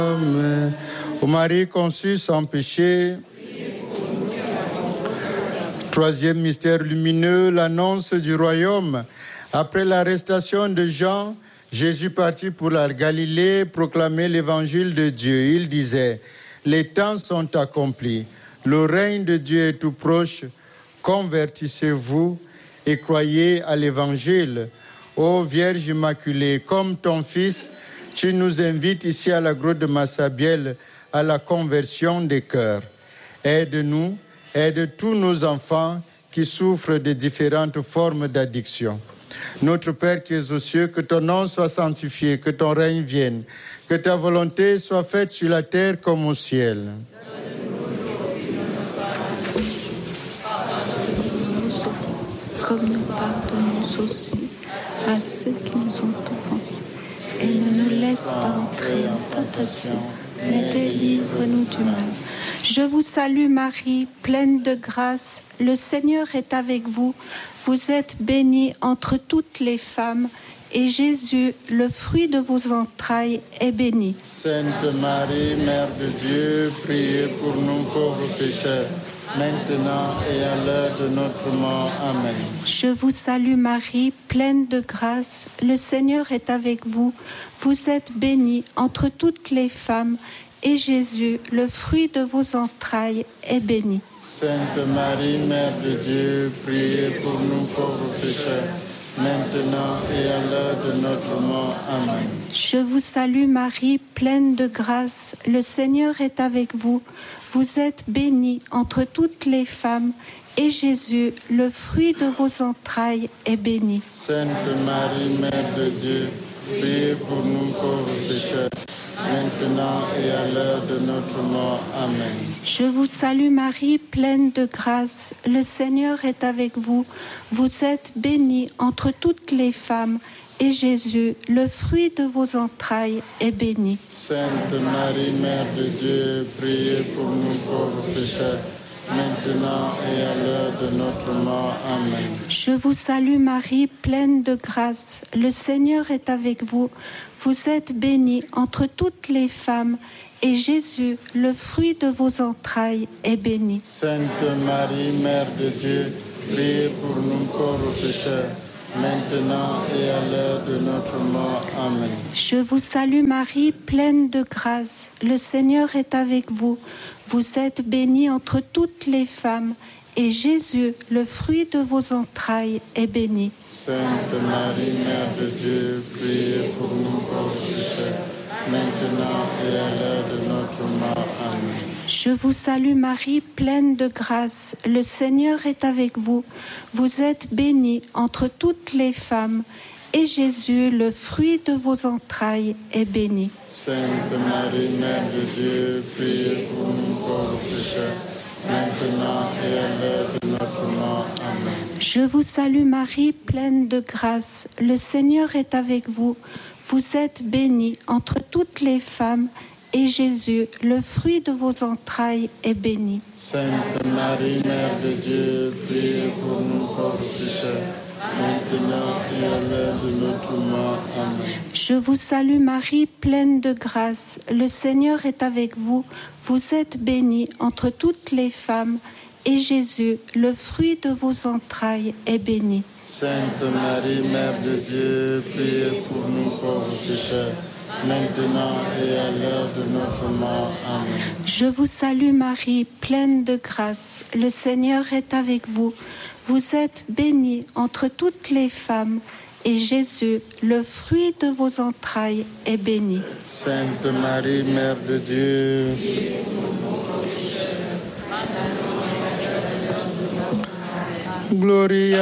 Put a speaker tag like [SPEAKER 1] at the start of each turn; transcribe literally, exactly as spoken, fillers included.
[SPEAKER 1] Ô Marie conçue sans péché. Troisième mystère lumineux, l'annonce du royaume. Après l'arrestation de Jean, Jésus partit pour la Galilée proclamer l'évangile de Dieu. Il disait, les temps sont accomplis, le règne de Dieu est tout proche, convertissez-vous et croyez à l'évangile. Ô Vierge Immaculée, comme ton Fils, tu nous invites ici à la grotte de Massabielle à la conversion des cœurs. Aide-nous, aide tous nos enfants qui souffrent de différentes formes d'addiction. Notre Père qui es aux cieux, que ton nom soit sanctifié, que ton règne vienne, que ta volonté soit faite sur la terre comme au ciel.
[SPEAKER 2] Comme nous pardonnons aussi à ceux qui nous ont offensés. Et ne nous laisse pas entrer en tentation, mais délivre-nous du mal. Je vous salue Marie, pleine de grâce, le Seigneur est avec vous. Vous êtes bénie entre toutes les femmes, et Jésus, le fruit de vos entrailles, est béni.
[SPEAKER 1] Sainte Marie, Mère de Dieu, priez pour nous pauvres pécheurs, maintenant et à l'heure de notre mort. Amen.
[SPEAKER 2] Je vous salue Marie, pleine de grâce, le Seigneur est avec vous. Vous êtes bénie entre toutes les femmes, et Jésus, le fruit de vos entrailles, est béni.
[SPEAKER 1] Sainte Marie, Mère de Dieu, priez pour nous pauvres pécheurs, maintenant et à l'heure de notre mort. Amen.
[SPEAKER 2] Je vous salue Marie, pleine de grâce, le Seigneur est avec vous. Vous êtes bénie entre toutes les femmes, et Jésus, le fruit de vos entrailles, est béni.
[SPEAKER 1] Sainte Marie, Mère de Dieu, priez pour nous pauvres pécheurs, maintenant et à l'heure de notre mort. Amen.
[SPEAKER 2] Je vous salue Marie, pleine de grâce, le Seigneur est avec vous. Vous êtes bénie entre toutes les femmes, et Jésus, le fruit de vos entrailles, est béni.
[SPEAKER 1] Sainte Marie, Mère de Dieu, priez pour nous pauvres pécheurs, maintenant et à l'heure de notre mort. Amen.
[SPEAKER 2] Je vous salue Marie, pleine de grâce, le Seigneur est avec vous. Vous êtes bénie entre toutes les femmes, et Jésus, le fruit de vos entrailles, est béni.
[SPEAKER 1] Sainte Marie, Mère de Dieu, priez pour nous pauvres pécheurs, maintenant et à l'heure de notre mort. Amen.
[SPEAKER 2] Je vous salue Marie, pleine de grâce, le Seigneur est avec vous. Vous êtes bénie entre toutes les femmes, et Jésus, le fruit de vos entrailles, est béni.
[SPEAKER 1] Sainte Marie, Mère de Dieu, priez pour nous pauvres pécheurs, maintenant et à l'heure de notre mort. Amen.
[SPEAKER 2] Je vous salue Marie, pleine de grâce, le Seigneur est avec vous. Vous êtes bénie entre toutes les femmes, et Jésus, le fruit de vos entrailles, est béni.
[SPEAKER 1] Sainte Marie, Mère de Dieu, priez pour nous pauvres pécheurs, maintenant et à l'heure de notre mort. Amen.
[SPEAKER 2] Je vous salue Marie, pleine de grâce, le Seigneur est avec vous. Vous êtes bénie entre toutes les femmes, et Jésus, le fruit de vos entrailles, est béni.
[SPEAKER 1] Sainte Marie, Mère de Dieu, priez pour nous pauvres pécheurs, maintenant et à l'heure de notre mort. Amen.
[SPEAKER 2] Je vous salue Marie, pleine de grâce, le Seigneur est avec vous. Vous êtes bénie entre toutes les femmes, et Jésus, le fruit de vos entrailles, est béni.
[SPEAKER 1] Sainte Marie, Mère de Dieu, priez pour nous pauvres pécheurs, maintenant et à l'heure de notre mort. Amen.
[SPEAKER 2] Je vous salue Marie, pleine de grâce, le Seigneur est avec vous. Vous êtes bénie entre toutes les femmes, et Jésus, le fruit de vos entrailles, est béni.
[SPEAKER 1] Sainte Marie, Mère de Dieu, Gloria